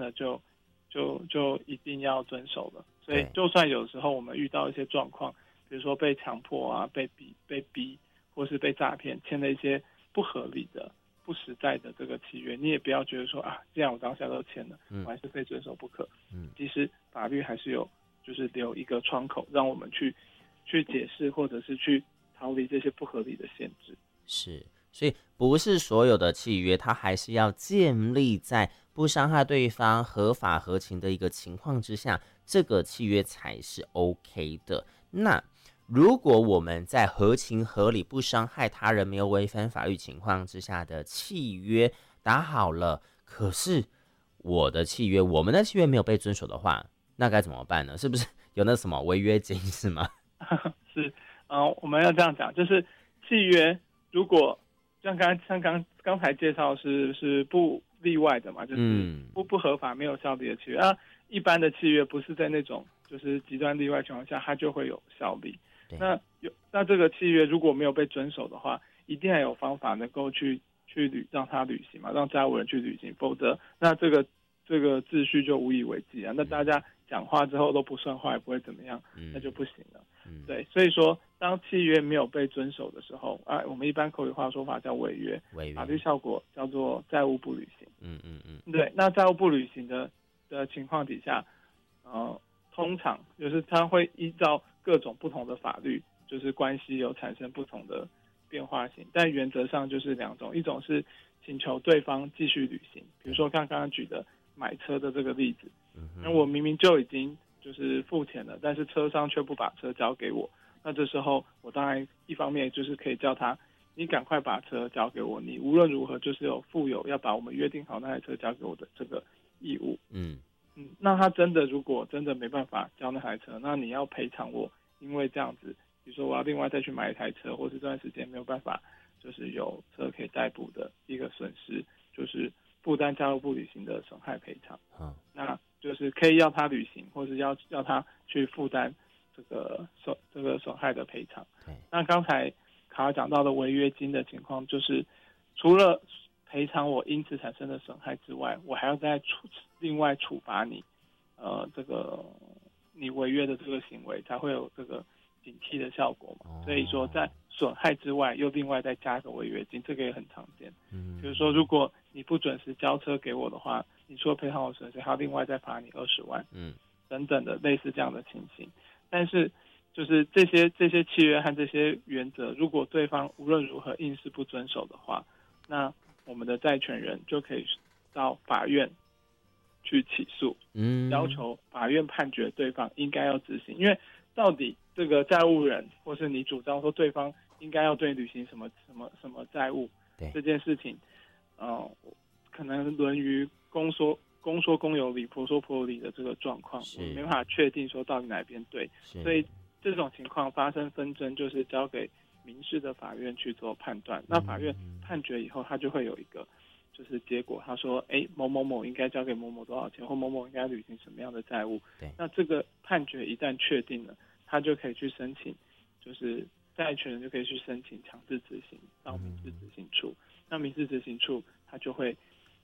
的就一定要遵守了。所以就算有时候我们遇到一些状况，比如说被强迫啊、被逼，或是被诈骗，签了一些不合理的、不实在的这个契约，你也不要觉得说啊，既然我当下都签了，我还是非遵守不可。其实法律还是有就是留一个窗口，让我们去解释，或者是去逃离这些不合理的限制。 是，所以不是所有的契约，它还是要建立在不伤害对方、合法合情的一个情况之下，这个契约才是 OK 的。那如果我们在合情合理、不伤害他人、没有违反法律情况之下的契约打好了，可是我们的契约没有被遵守的话，那该怎么办呢？是不是有那什么违约金是吗？ 是，我们要这样讲，就是契约如果像刚才介绍是不例外的嘛，就是不合法没有效力的契约啊。一般的契约不是在那种就是极端例外情况下，它就会有效力。那这个契约如果没有被遵守的话，一定要有方法能够去让它履行嘛，让债务人去履行，否则那这个秩序就无以为继啊。那大家讲话之后都不算话，也不会怎么样，那就不行了。对，所以说当契约没有被遵守的时候啊，我们一般口语化说法叫违约，法律效果叫做债务不履行。对，那债务不履行的情况底下，通常就是它会依照各种不同的法律，就是关系有产生不同的变化性，但原则上就是两种，一种是请求对方继续履行，比如说刚刚举的买车的这个例子，那我明明就已经就是付钱了，但是车商却不把车交给我，那这时候我当然一方面就是可以叫他，你赶快把车交给我，你无论如何就是负有要把我们约定好那台车交给我的这个义务。那他如果真的没办法交那台车，那你要赔偿我，因为这样子，比如说我要另外再去买一台车，或是这段时间没有办法就是有车可以代步的一个损失，就是负担债务不履行的损害赔偿。那就是可以要他履行，或是要他去负担这个损害的赔偿。那刚才卡尔讲到的违约金的情况，就是除了赔偿我因此产生的损害之外，我还要再另外处罚你，这个你违约的这个行为才会有这个警惕的效果嘛。所以说在损害之外又另外再加一个违约金，这个也很常见。比如说如果你不准时交车给我的话，你除了赔偿我损失，还要另外再罚你20万，等等的类似这样的情形。但是就是这些契约和这些原则，如果对方无论如何硬是不遵守的话，那我们的债权人就可以到法院去起诉，要求法院判决对方应该要执行。因为到底这个债务人或是你主张说对方应该要对履行什么债务这件事情，可能沦于公说公有理，婆说婆有理的这个状况，我们没办法确定说到底哪边对，所以这种情况发生纷争，就是交给民事的法院去做判断。那法院判决以后，他就会有一个就是结果，他说某某某应该交给某某多少钱，或某某应该履行什么样的债务。那这个判决一旦确定了，他就可以去申请，就是债权人就可以去申请强制执行到民事执行处。那民事执行处他就会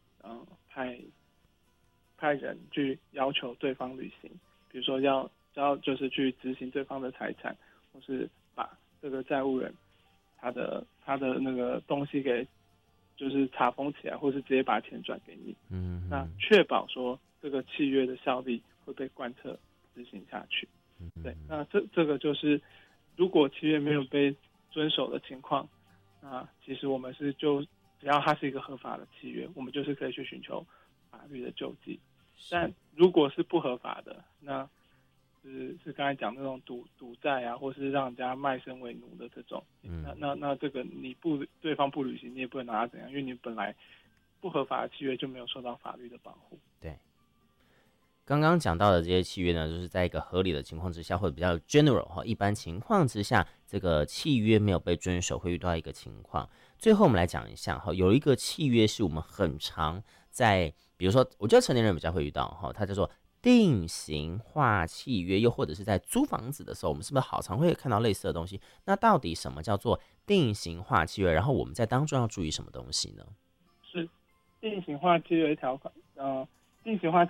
派人去要求对方履行，比如说要就是去执行对方的财产，或是把这个债务人他的那个东西给就是查封起来，或是直接把钱转给你。那确保说这个契约的效力会被贯彻执行下去。对，那这个就是如果契约没有被遵守的情况，那其实我们只要它是一个合法的契约，我们就是可以去寻求法律的救济。但如果是不合法的，那是刚才讲那种赌债啊，或是让人家卖身为奴的这种，那这个对方不履行，你也不能拿他怎样，因为你本来不合法的契约就没有受到法律的保护。 对，刚刚讲到的这些契约呢，就是在一个合理的情况之下，或者比较 general 一般情况之下，这个契约没有被遵守会遇到一个情况。最后我们来讲一下有一个契约是我们很常在，比如说我觉得成年人比较会遇到它叫做定型化契约，又或者是在租房子的时候，我们是不是好常会看到类似的东西？那到底什么叫做定型化契约？然后我们在当中要注意什么东西呢？ 是定型化契约条款，定型化契